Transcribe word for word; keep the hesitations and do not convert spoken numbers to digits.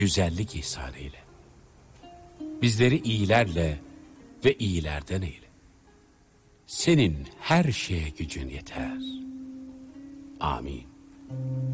güzellik ihsan eyle. Bizleri iyilerle ve iyilerden eyle. Senin her şeye gücün yeter. Amin.